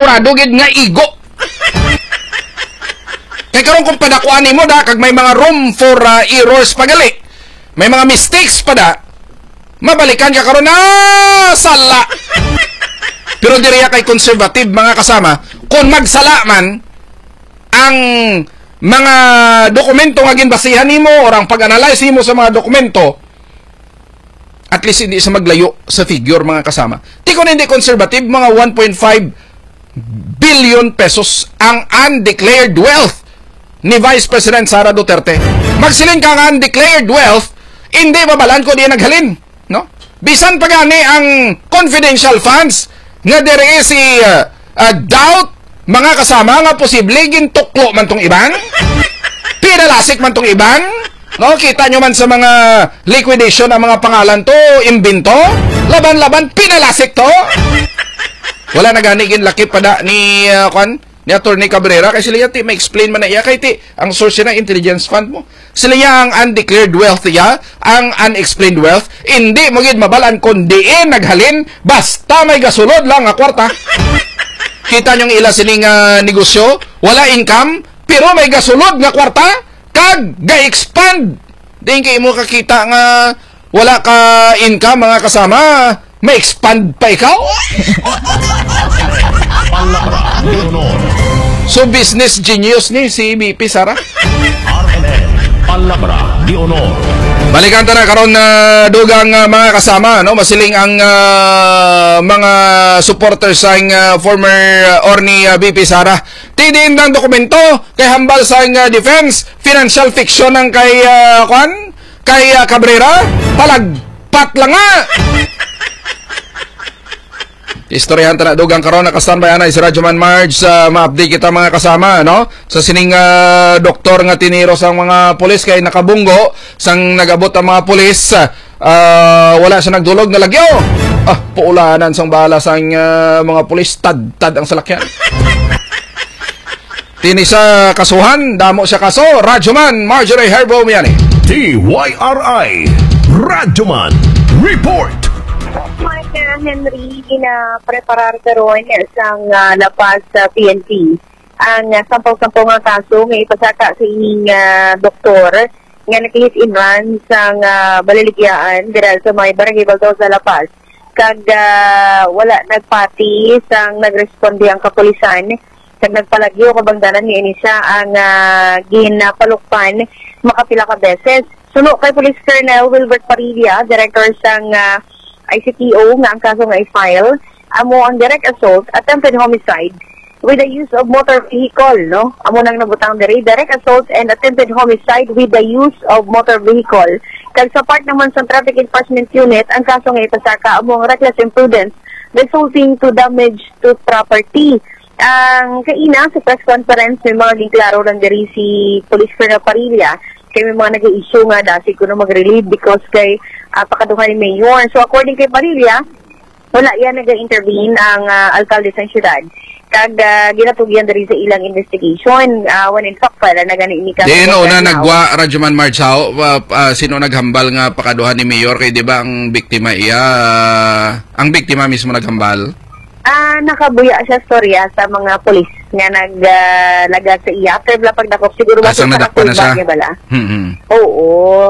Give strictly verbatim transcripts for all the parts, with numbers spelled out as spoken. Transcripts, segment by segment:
sigurado gid nga igo. Kay karon kung padakuan nimo da kag may mga room for uh, errors pagali. May mga mistakes pa da. Mabalikan ka karon na sala. Pero diriya kay conservative mga kasama, kung magsala man ang mga dokumento nga ginbasihan nimo or ang pag-analyze nimo sa mga dokumento, at least hindi sa maglayo sa figure mga kasama. Di ko na hindi conservative, mga one point five billion pesos ang undeclared wealth ni Vice President Sara Duterte. Magsilin ka ang undeclared wealth, hindi babalan ko di naghalin, no? Bisan pa gani ang confidential funds nga dire si uh, uh, doubt mga kasama nga posible gintuklo man tong iban, pinalasik man tong iban, no? Kita nyo man sa mga liquidation ang mga pangalan to, imbento, laban-laban, pinalasik to. Wala na gani ginlaki pa da ni uh, kwan ni Attorney Cabrera kasi sila ti ma-explain man na iya kay ti ang source ng intelligence fund mo. Sila ang undeclared wealth ya, ang unexplained wealth, hindi mo gid mabalan kundi eh, naghalin basta may gasulod lang nga kwarta. Kita nyo ila sining uh, negosyo, wala income, pero may gasulod nga kwarta, kag ga-expand. Di kayo mo kakita nga wala ka income mga kasama, may expand pa ikaw? So business genius ni si B P Sara. R N N Palabra di Honor. Balikan ta na karon na uh, dugang uh, mga kasama, no, masiling ang uh, mga supporters sa uh, former uh, or ni uh, B P Sara. Tidin ng dokumento kay hambal sa uh, defense, financial fiction ang kay uh, kwan, kay uh, Cabrera, palagpat lang nga. Istoryahan ta na dugang karon naka-standby ana si Radyoman Marge sa uh, ma-update kita mga kasama, no? Sa sining uh, doktor nga tiniro sang mga pulis kay nakabunggo sang nagabot ang mga pulis, uh, wala siya nagdulog na lagyo. Ah, puulanan sang bala sang uh, mga pulis, tad-tad ang salakyan. Tini sa kasuhan, damo siya kaso, Radyoman Marjorie Herbo Miani. T Y R I Radyoman Report. Mike Henry, gina-preparar karon sang uh, lapas sa P N P. Ang uh, sampaw-sampaw nga kaso nga ipasaka sa ining uh, doktor nga nakihit in run sang uh, baliligyaan dahil sa may barangay Baldosa, Lapas. Kag uh, wala nagpati sang nagresponde ang kapulisan. Kag nagpalagyo kabangdanan ni siya ang uh, ginapalukpan makapila ka beses. Suno kay Police Colonel Wilbert Parilla, director sang uh, I C T O nga ang kaso nga i-file amo ang direct assault, attempted homicide with the use of motor vehicle, no? Amo nang nabutang diri, direct assault and attempted homicide with the use of motor vehicle. Kag sa part naman sa Traffic Enforcement Unit, ang kaso nga ipasaka amo ang reckless imprudence resulting to damage to property. Ang kaina sa press conference may mga giklaro lang diri si Police Colonel Parilla kay may mga nag-i-issue nga dasi ko na mag-relieve because kay uh, pakaduhan ni Mayor. So according kay Parilla, wala yan nag-intervene ang uh, alkalde sa syudad. Kag uh, ginatugyan diri sa ilang investigation. Uh, when in fact, pala na gani ni Di no na nagwa Radyoman Marchao, uh, uh, sino naghambal nga pakaduhan ni Mayor kay di ba ang biktima iya, uh, ang biktima mismo naghambal? Ah, uh, nakabuya siya storya sa mga pulis nga naglagat uh, sa iya. After bla pagdakop siguro ba sa nadakpan na siya? Bala? Hmm. Oo,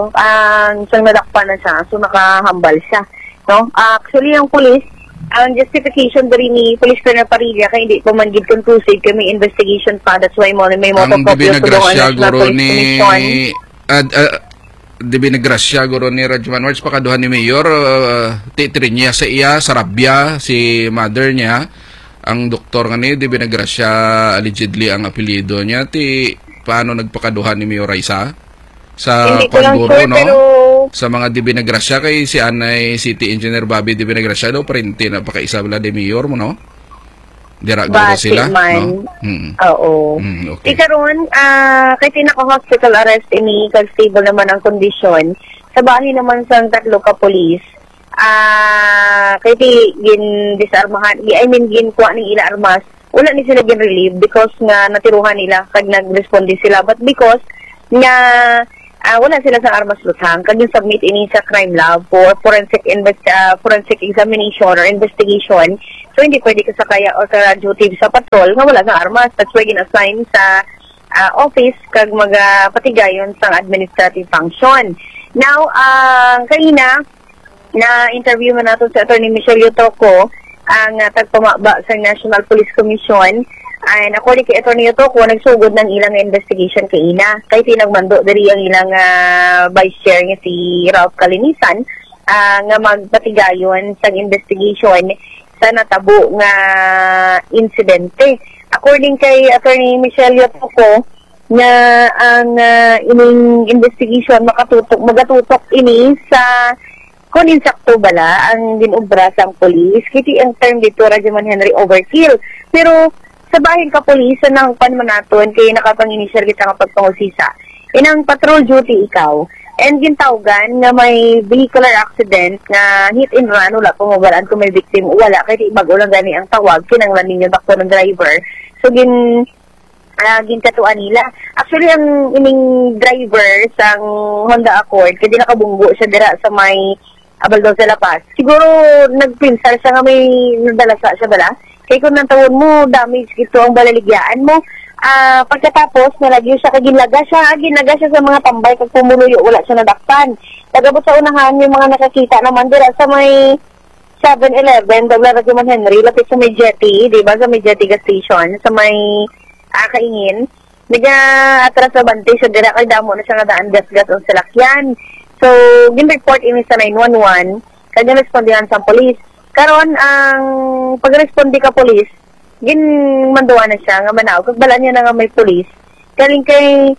ang uh, siyang nadakpan na siya, so nakahambal siya. No? Uh, actually, yung pulis, ang justification dari ni Police Colonel Parilla kaya hindi po man gid conclusive kay may investigation pa. That's why mo may mo po ang binagrasya guro ni uh, uh, di binagrasya guro ni Radyoman Marge pakaduhan ni Mayor, uh, titrin niya sa iya sa rabya si mother niya. Ang doktor nga ni di binagrasya allegedly ang apelyido niya ti paano nagpakaduhan ni Mayor Raisa sa Panguro, sure, no? Pero sa mga di binagrasya kay si Anay City Engineer Bobby di binagrasya do parente na pakaisa bala di Mayor mo, no? Dira guro sila, man. No? Hmm. Oo. Hmm, okay. Ikaroon, uh, kay tinaka-hospital arrest ini kag stable naman ang kondisyon. Sa bahay naman sang tatlo ka pulis, ah, uh, kay ti gin disarmahan, I mean gin kuha ni ila armas. Wala ni sila gin relieve because nga natiruhan nila kag nagresponde sila, but because nga ah, wala sila sa armas luthang. Kag yung submit ini sa crime lab for forensic invest uh, forensic examination or investigation. So hindi pwede ka sa kaya or ka duty sa patrol nga wala sa armas. That's why gin-assign sa uh, office kag magapatigayon sa administrative function. Now, ang uh, kaina na interview mo nato sa Attorney Michelle Yotoco, ang uh, tagpamaba sa National Police Commission. And according kay Attorney Yotoco, nagsugod ng ilang investigation kay ina. Kay tinagmando diri ang ilang uh, vice chair nga si Ralph Kalinisan uh, nga magpatigayon sa investigation sa natabo nga insidente. According kay Attorney Michelle Yotoco, nga ang uh, ining investigation makatutok magatutok ini sa kung insakto bala ang ginubra sa police. Kiti ang term dito Rajaman Henry overkill. Pero sa bahin ka police nang panmanaton kay nakapang-initial kita nga pagpangusisa. Inang patrol duty ikaw. And gintawgan nga may vehicular accident nga hit and run wala pumabalaan kung may victim wala kay bag ulang gani ang tawag kinanglan ninyo bakto ng driver. So gin uh, ginkatuan nila. Actually ang ining driver sang Honda Accord kay di nakabunggo siya dira sa may Abaldon sa La Paz. Siguro nagpinsar siya nga may nadalasa siya bala. Kaya kung nantawon mo, damage ito ang balaligyaan mo. Uh, pagkatapos, nalagyo siya, kaginlaga siya, ginaga siya sa mga tambay, kag pumuluyo, wala siya nadakpan. Tagabot sa unahan, yung mga nakakita naman dira sa may seven eleven, Dobla Rajaman Henry, lapit sa may jetty, di ba, sa may jetty gas station, sa may uh, kaingin. Medya atras sa bante siya, dira kay damo na siya nadaan gas-gas ang salakyan. So, gin-report ini sa nine one one, kanya respondihan sa police. Karon ang pagresponde ka police, ginmanduwa na siya nga manaw. Kag bala niya na nga may police, kaling kay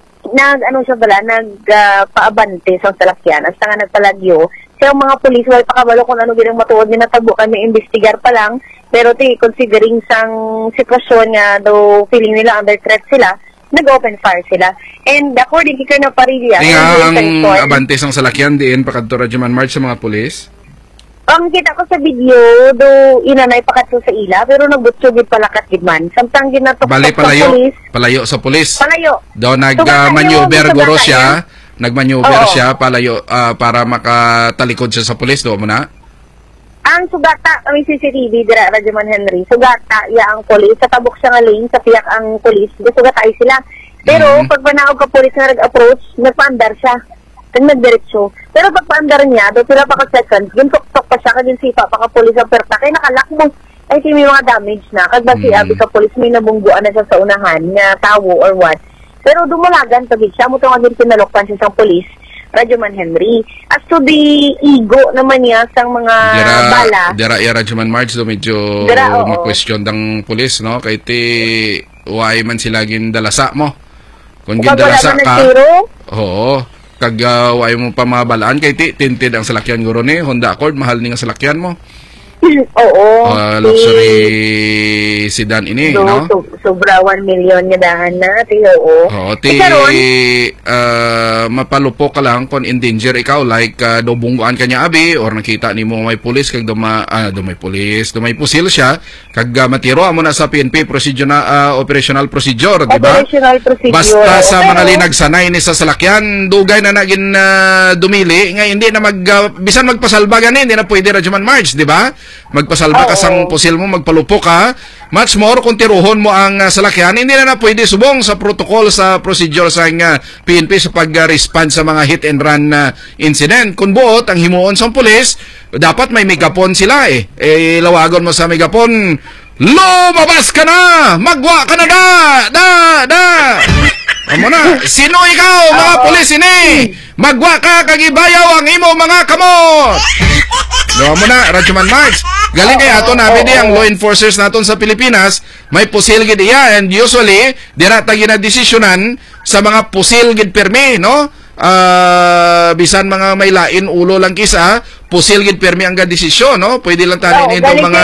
nag ano siya bala nag uh, paabante sa salakyan hasta nga nagpalagyo. Siya ang mga police wala pa kabalo kung ano ginang matuod ni natabo kami investigar pa lang, pero ti considering sang sitwasyon nga do feeling nila under threat sila, nag-open fire sila. And according kay Colonel Parilla, nga ang abante sang salakyan diin pakadto Rajaman March sa mga police. Ang kita ko sa video, do inanay pakatso sa ila, pero nagbutsugid palakat gidman. Samtang ginatok Bali, sa palayo, police. palayo sa police. Palayo. Do nag-maneuver so, guro siya, nag-maneuver Oo. siya palayo uh, para makatalikod siya sa police, do mo na? Ang sugata, kami C C T V, dira Rajaman Henry, sugata, iya ang police, sa tabok siya nga lane, sa piyak ang police, sugatay sila. Pero, Mm-hmm. pag manaog ka police na nag-approach, nagpaandar siya. Kag nagdiretso. Pero pag paandar niya, do sila pa ka-seconds, gintok-tok pa siya, kagin sipa pa ka-police ang perta, kaya nakalak mo. Ay, may mga damage na. Kag ba si Mm. Abi ka-police, may nabungguan na siya sa unahan, nga tawo or what. Pero dumulagan, pagit siya, mo ito nga din pinalokpan siya sa police, Rajaman Henry. As to the ego naman niya sa mga Dira, bala. dira ya Rajaman March, do medyo Dira, oo. ma-question ng police, no? Kay ti, why man sila gindalasa mo. Kung Pag wala gindalasa man ka, nagtiro, oo, kag uh, why mo pa mabalaan kay ti, tinted ang salakyan guro ni Honda Accord, mahal ni nga salakyan mo. oo. Uh, si- luxury sedan ini, do, no? so, sobra one million nga dahan na, ti, oo. Oo, ti Eh, karon, uh, mapalupo ka lang kung in danger ikaw like uh, do bungguan kanya abi or nakita nimo may pulis kag duma ah, do may pulis, do may pusil siya kag uh, matiro amo na sa P N P procedure na uh, operational procedure, di ba? operational procedure. Basta sa Pero, mga linagsanay ni sa salakyan, dugay na naging uh, dumili, nga hindi na mag uh, bisan magpasalba gani, hindi na pwede Rajaman March, di ba? Magpasalba ka Oo. sang pusil mo, magpalupo ka. Much more kung tiruhon mo ang uh, salakyan, hindi na na pwede subong sa protocol sa procedure sa uh, P N P sa pag-respond sa mga hit and run uh, incident. Kung buot ang himuon sa pulis, dapat may megapon sila eh. Eh lawagon mo sa megapon, lumabas ka na! Magwa ka na da! Da! Da! Amo na, sino ikaw, mga pulis ini? Magwa ka, kagibayaw ang imo mga kamot! Doon mo na, Rajaman March. Galing kay ato namin di ang law enforcers naton sa Pilipinas, may pusil gid iya, and usually, dira ta ginadesisyonan sa mga pusil gid permi, no? Uh, bisan mga may lain ulo lang kisa, pusil gid permi ang desisyon, no? Pwede lang tani Oo, nito galing mga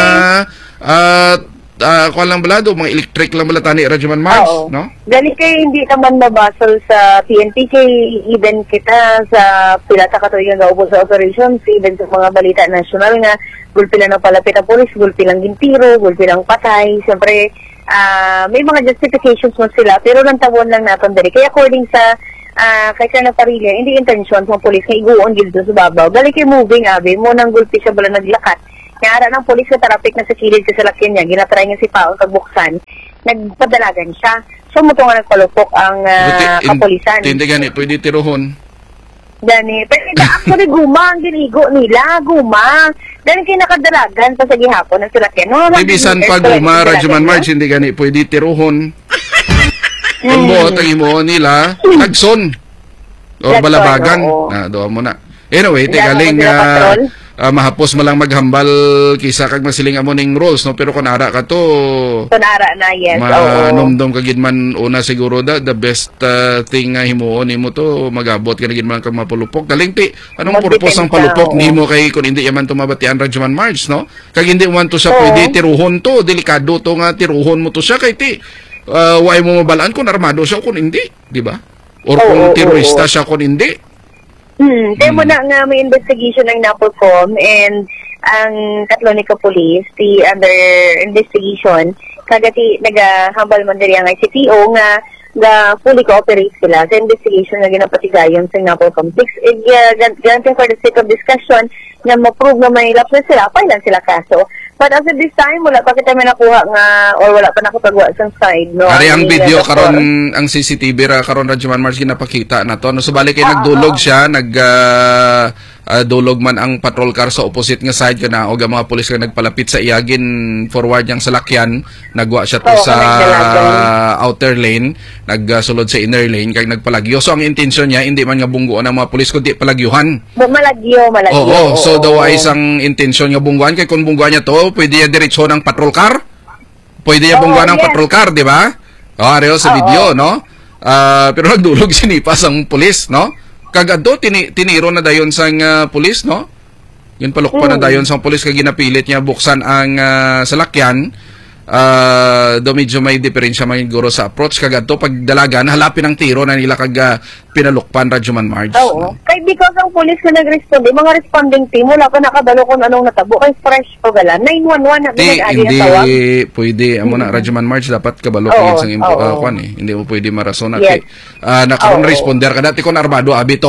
uh, uh, kuan lang bala do, mga electric lang bala tani Rajaman March, Oo. no? Gali kay hindi naman mabasol sa P N P kay even kita sa pila sa katuigan nga ubos sa operations, even sa mga balita national nga gulpi lang ng palapit na polis, gulpi lang gintiro, gulpi lang patay. Siyempre, ah, may mga justifications mo sila, pero nang tawon lang natin dali. Kaya according sa ah kaysa na parilya, hindi intention sa polis nga iguon gildo sa babaw. Gali kay moving abi mo nang gulpi siya bala naglakat. Kaya ng polis sa traffic na sa kilid sa salakyan niya, ginatry niya si Paon kagbuksan, nagpadalagan siya. So mo nga nagpalupok ang uh, kapulisan. Hindi gani, pwede tiruhon. Gani, pero actually guma ang ginigo nila, guma. Dahil kayo nakadalagan pa sa gihapon ng salakyan. No, ibisan pa guma, Rajuman March, hindi gani, pwede tiruhon. Kung buot ang imo nila, tagson. O balabagan. Ah, doon mo na. Anyway, tigaling uh, uh, mahapos malang maghambal kisa kag masiling amo ning rules, no? Pero kung ara ka to, kung ara na, yes. Manomdom ka gid man una siguro da, the best uh, thing nga himuon nimo to, magabot ka na gid man kag mapulupok. Galing ti, anong purpose ang palupok nimo kay kung hindi yaman to mabatian Rajuman March, no? Kag hindi man to siya pwede tiruhon to, delikado to nga tiruhon mo to siya kay ti. Uh, why mo mabalaan kung armado siya kung hindi, di ba? Or kung oh, terorista oh, oh. siya kung hindi. Hmm, kaya mo na nga may investigation ng NAPOLCOM and ang Catalonica Police, the under investigation, kagati nagahambal man diri ang I C T O nga ga fully cooperate sila sa investigation na ginapatigayon sa NAPOLCOM six. Eh, granting for the sake of discussion na ma-prove na may lapse sila, pailan sila kaso. But as of this time, wala pa kita may nakuha nga or wala pa nakapagawa sa side. No? Ari ang video karon ang C C T V ra karon Rajuman March ginapakita na to. No, subali kay ah, nagdulog ah, siya, nag uh, uh, dulog man ang patrol car sa opposite nga side kana og mga pulis nga nagpalapit sa iyagin forward yang salakyan, nagwa siya to oh, sa uh, outer lane, nagsulod uh, sa inner lane kay nagpalagyo. So ang intention niya hindi man nga bungguan ang mga pulis kundi palagyuhan. Malagyo, malagyo. Oo, oh, oh. So daw ay isang intention nga bungguan kay kung bungguan niya to pwede niya diretso ng patrol car. Pwede niya bungguan ng oh, yes. patrol car, di ba? Oh, areo sa oh, video, oh. no? Uh, pero nagdulog sinipas ang pulis, no? Kagado, tini tiniro na dayon sang uh, pulis, no? Yun palukpa mm. na dayon sang pulis kag ginapilit niya buksan ang uh, salakyan. Uh, do medyo may diferensya man guro sa approach kagado pagdalagan halapin ang tiro na nila kag uh, pinalukpan Rajuman March. Oo. No? Kay because ang police ko nag-respond, mga responding team wala pa nakabalo kung anong natabo kay fresh pa gala. nine one one na nag-agi ang tawag. Hindi pwede amo na Rajuman March dapat kabalo kay sang impo uh, kwan eh. Hindi mo pwede marason at yes. uh, nakaron responder ka dati kon armado abito.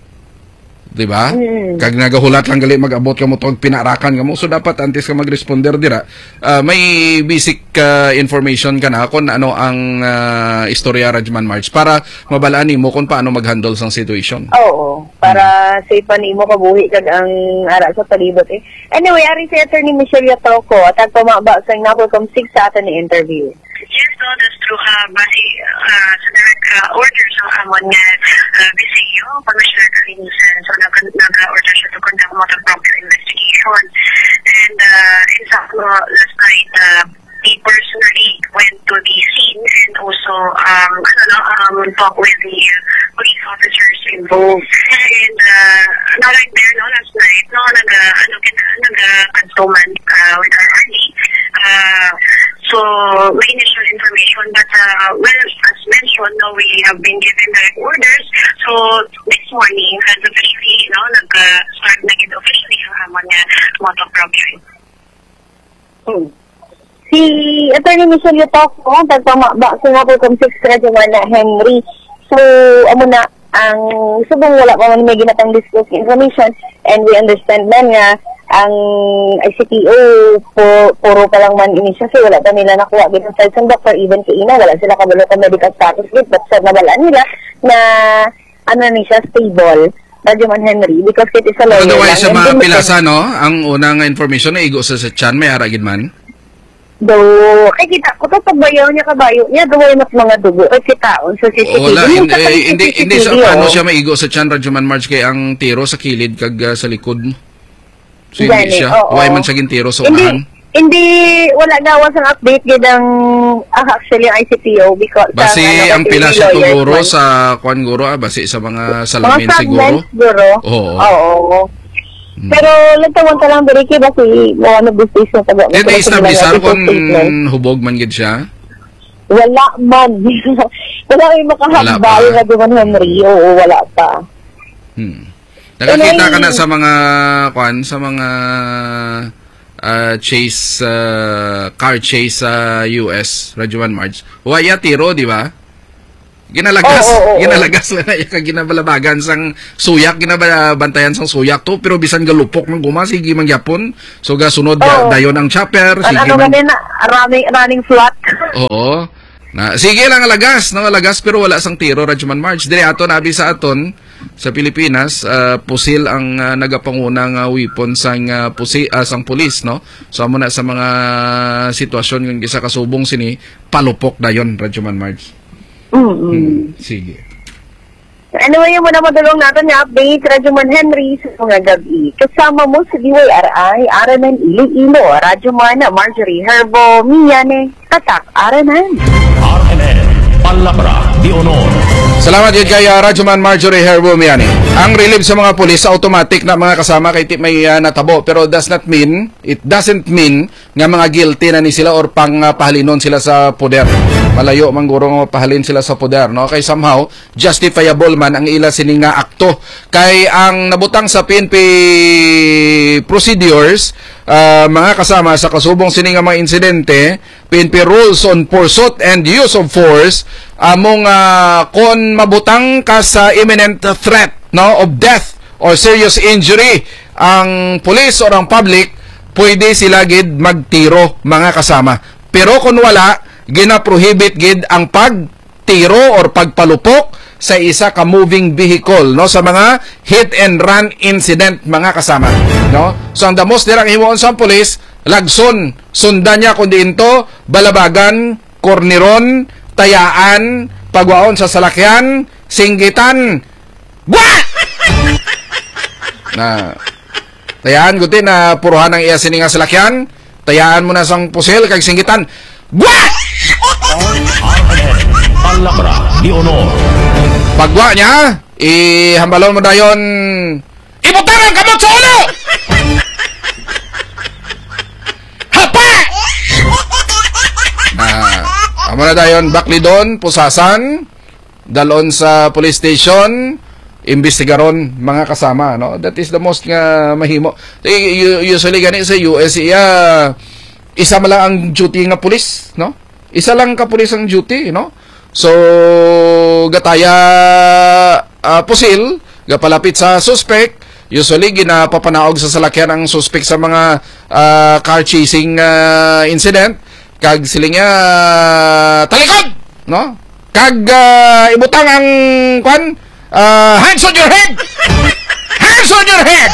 Diba? Mm. Kag nagahulat lang gali mag-abot ka mo tog pinarakan ka mo so dapat antes ka mag-responder dira uh, may basic uh, information ka na kung ano ang uh, istorya Rajuman March para mabalaan nimo kung paano mag-handle sang situation. Oo, para mm. safe pa nimo kabuhi kag ang ara sa palibot eh. Anyway, ari si Attorney Michelle Yatoco at pamaba sa NAPOLCOM six sa atin ni interview. Yes, no, that's true. Uh, basi, uh, sa direct uh, order sa so, amon nga uh, B C U, Commissioner Carinisan, so nag-order siya to conduct motor proper investigation. And uh, in fact, uh, last night, uh, he personally went to the scene and also um, ano, um, talk with the uh, police officers involved. And uh, not like there, no, last night, no, nag, ano, nag-consuman uh, with our army. Uh, So, may initial information but, uh, well, as mentioned, no, we have been given direct orders. So, this morning, as officially, no, nag-start na gito officially ang amon nga motor program. Hmm. Si Attorney Michelle Yatoco, tagpamaba sa NAPOLCOM six Rajuman na Henry. So, amo na, ang subong wala pa man may ginatang disclose information and we understand man nga ang I C T O po, puro pa lang man ini siya so wala pa nila nakuha bitong side sa doctor even kay ina wala sila kabalo ka medical status yet but sa nabalaan nila na ano ni siya stable Rajuman Henry because kit is a lawyer lang. Otherwise sa mga pilasa no ang unang information na igo sa sa chan may aragid man do kay kita ko to pagbayaw niya kabayo niya duway mas mga dugo kay kitaon sa C C T V. Wala hindi hindi, hindi sa paano siya maigo sa chan Rajuman March kay ang tiro sa kilid kag uh, sa likod mo. So, hindi siya. Oh, Why man siya gintiro sa hindi, unahan? Hindi, wala gawas ang update gidang ah, actually ang I C T O because basi uh, ang pila sa tuguro sa kwan guro ah, basi sa mga salamin mga siguro. Siguro. Oo. Oo. Hmm. Pero lagtawan ka lang Beriki basi mo ano business na taga. Dito establishar kung hubog man gid siya. Wala man. Wala ay makahambal na Rajuman Henry. Oo, wala pa. Hmm. Nakakita ka na sa mga kwan, sa mga uh, chase, uh, car chase sa uh, U S, Rajuman March. Huwaya tiro, di ba? Ginalagas, Oo, oo, oo. ginalagas na iya ka ginabalabagan sang suyak, ginabantayan sang suyak to, pero bisan galupok ng guma, sige mangyapon. So gasunod Oo. dayon ang chopper, An sige ano man. ganin na, running, running flat. Oo. Na, sige lang alagas, no alagas pero wala sang tiro, Radyoman March. Dire ato nabi sa aton sa Pilipinas, uh, pusil ang uh, nagapangunang uh, weapon sang uh, pusi, uh, sang pulis, no. So amo na sa mga sitwasyon ng isa kasubong sini palupok dayon, Radyoman March. Mm-mm. Hmm, sige. Anyway, yung muna madulong natin nga update, Radyo Man Henry sa mga gabi. Kasama mo sa D Y R I, Aranan Iloilo, Radyo Man Marjorie Herbo, Miyane, Tatak, Aranan. R M N Palabra de Honor. Salamat yun kay uh, Radyoman Marjorie Herbo Miani. Ang relief sa mga pulis automatic na mga kasama kay tip may uh, natabo, pero does not mean, it doesn't mean nga mga guilty na ni sila or pang uh, pahalinon sila sa poder. Malayo mangguro nga pahalin sila sa poder, no? Kay somehow justifiable man ang ila sini nga akto. Kay ang nabutang sa P N P procedures, uh, mga kasama sa kasubong sini nga mga insidente, P N P rules on pursuit and use of force, among uh, kon mabutang ka sa imminent threat, no, of death or serious injury, ang police or ang public pwede sila gid magtiro, mga kasama. Pero kung wala, gina-prohibit gid ang pagtiro or pagpalupok sa isa ka moving vehicle, no, sa mga hit and run incident, mga kasama, no. So ang damos dirang himuon sa police, lagson, sundan niya kundi into balabagan, korniron, tayaan, pagwaon sa salakyan, singgitan. Buah! Na tayaan gutin na puruhan ang iya sini nga salakyan, tayaan mo na sang pusil kag singgitan. Buah! R M N Palabra de Honor. Pagwa niya, ihambalon mo dayon, ibutang ang kamot sa ulo! Hapa! Na, amo na dayon, baklidon, pusasan, dalon sa police station, imbestigaron, mga kasama, no? That is the most nga mahimo. Usually gani sa U S, iya, isa man lang ang duty nga pulis, no? Isa lang ka pulis ang duty, no? So, gataya uh, pusil, gapalapit sa suspect, usually ginapapanaog sa salakyan ang suspect sa mga uh, car chasing uh, incident, kag siling niya uh, talikod, no? Kag uh, ibutang ang kwan, uh, hands on your head! Hands on your head!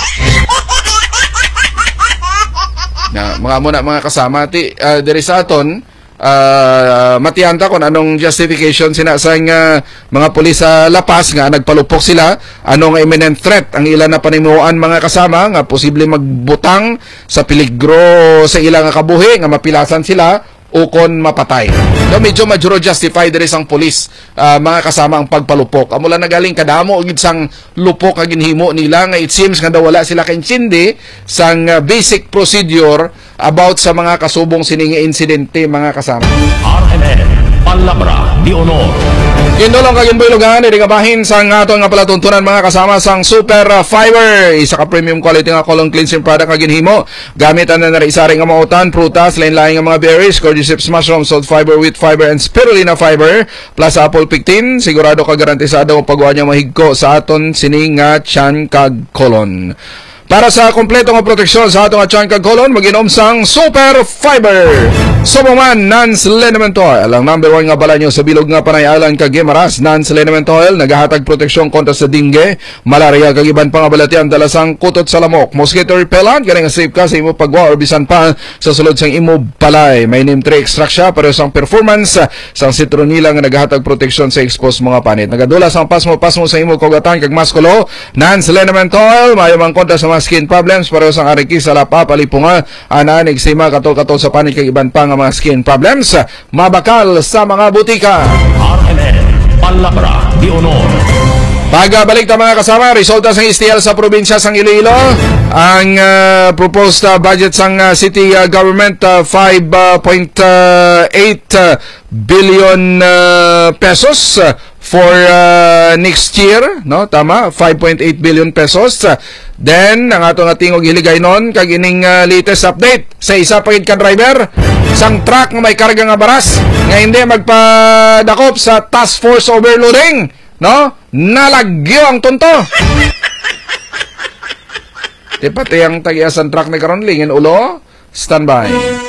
Na, mga muna mga kasama, ti, uh, diri sa aton, Uh, matiyanta kung anong justification sinasang uh, mga pulis sa lapas nga nagpalupok sila, anong imminent threat ang ilan na panimuan, mga kasama, nga posible magbutang sa peligro sa ilang kabuhi nga mapilasan sila o kon mapatay. So, medyo majuro justify diri sang pulis, uh, mga kasama, ang pagpalupok. Amo lang nagaling kadamo og sang lupok nga ginhimo nila nga it seems nga daw wala sila kaintindi sang uh, basic procedure about sa mga kasubong sining insidente, mga kasama. R M N Palabra de Honor. Kindolong kagin boylogan, hindi kabahin sang aton nga palatuntunan, mga kasama, sang Super Fiber, isa ka premium quality nga colon cleansing product nga ginhimo gamit ang nanarisari nga mautan, prutas, lain-lain nga mga berries, cordyceps mushroom, salt fiber, wheat fiber, and spirulina fiber, plus apple pectin. Sigurado ka garantisado ang pagwa niya mahigko sa aton sining nga tiyan kag colon. Para sa kompleto nga proteksyon sa ato nga tiyan kag colon, mag-inom sang Super Fiber. Subuman Nance Liniment Oil, ang number one nga bala nyo sa bilog nga panayalan kag Gemaras. Nance Liniment Oil nagahatag proteksyon kontra sa dengue, malaria kag iban pang balatian dala sang kutot sa lamok, mosquito repellent, kani nga safe ka sa imo pagwa or bisan pa sa sulod sang imo balay. May neem tree extract siya pero sang performance sang citronella nga nagahatag proteksyon sa exposed mga panit. Nagadula sang pasmo pasmo sa imo kagatan kag maskulo. Nance Liniment Oil mayo man kontra sa mga skin problems, pareho sang ariki sa lapa, palipunga, ana, eksema, katol-katol sa panit kag iban pa nga mga skin problems, mabakal sa mga butika. R M N Palabra de Honor. Pagbalik ta, mga kasama, resulta sang S T L sa probinsya sang Iloilo. Ang uh, proposed uh, budget sang uh, city uh, government, uh, five point eight billion uh, pesos uh, for uh, next year, no? Tama, five point eight billion pesos. Uh, Then, ang ato nga tingog hiligay nun, kag ining uh, latest update sa isa pagid ka driver, sang truck nga may karga nga baras, nga hindi magpadakop sa task force overloading, no? Nalagyo ang tunto. Di pati ang tagiasan truck ni karon lingin ulo, standby.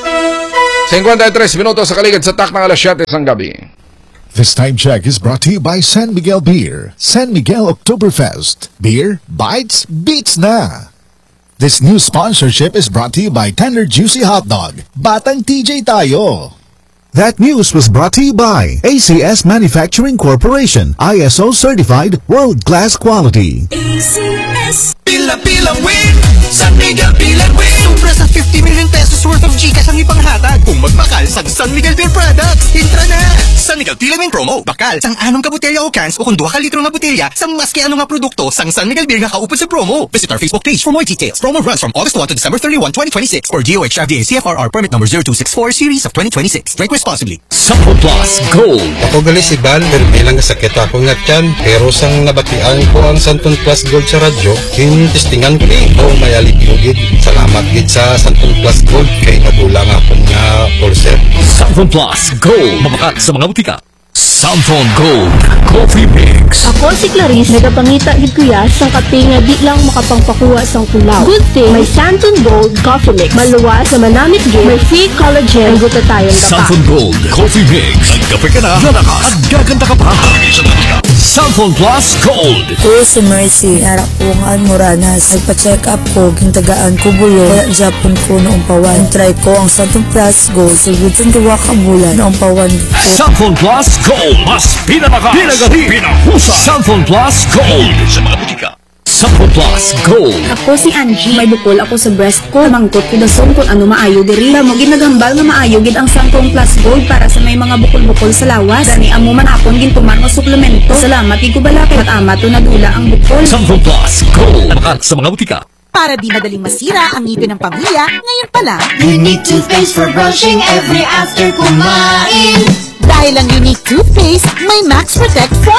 fifty-three minutos sa kaligid sa tak ng alas siyete sang gabi. This time check is brought to you by San Miguel Beer. San Miguel Oktoberfest. Beer, bites, beats na. This new sponsorship is brought to you by Tender Juicy Hot Dog. Batang T J tayo. That news was brought to you by A C S Manufacturing Corporation. I S O certified world-class quality. A C S. Pila-pilang win! San Miguel Pilan Win! Sobra sa fifty million pesos worth of Gcash ang ipanghatag kung magmakal sa San Miguel Beer Products. Intra na! San Miguel Pilan Win promo. Bakal, sang anong ka botelya o cans o kung duha ka litro na botelya, sang maski anong nga produkto, sang San Miguel Beer nga kaupod sa promo. Visit our Facebook page for more details. Promo runs from August first to December thirty-first, twenty twenty-six or D O H F D A C F R R permit number zero two six four series of twenty twenty-six. Drink responsibly. Sampo Plus Gold. Ako gali si Bal, pero bilang sakit ako nga tiyan. Pero sang nabatian ko ang Santon Plus Gold sa radyo, testingan ko ni o may alipyo gid. Salamat gid sa Santon Plus Gold kay nagulang akong nga pulser. Sampo Plus Gold. Mabakat sa mga butika. Sampo Gold Coffee Mix. Ako si Clarice, nagapangita gid kuya sang kape nga di lang makapangpakuha sang kulaw. Good thing, may Santon Gold Coffee Mix. Maluwas sa manamit gid, may free collagen, ang gutatayan na ka. Sampo Gold Coffee Mix. Nagkape ka na, lalakas, at gaganda ka pa. Sampo Plus Gold. Ko si Mercy, harap ko ang Moranas. Nagpa-check up ko, gintagaan ko bulo. Kaya Japon ko noong pawan. Try ko ang Santon Plus Gold. Sugod sa duwa ka bulan noong pawan ko. Sampo Plus Gold. Mas pinamaka, pinagati, pinahusa. Sampo Plus Gold. Sa mga butika. Sampo Plus Gold. Ako si Angie. May bukol ako sa breast ko. Mangkot ko dason kung ano maayo diri. Mo ginagambal nga maayo gid ang Sampo Plus Gold para sa may mga bukol-bukol sa lawas. Gani amo man akon gintuman nga suplemento. Salamat gid ko balakay at ama to nadula ang bukol. Sampo Plus Gold. Mabakat sa mga butika. Para di madaling masira ang ngipin ng pamilya, ngayon pa lang. Unique toothpaste for brushing every after kumain. Dahil ang Unique Toothpaste, may Max Protect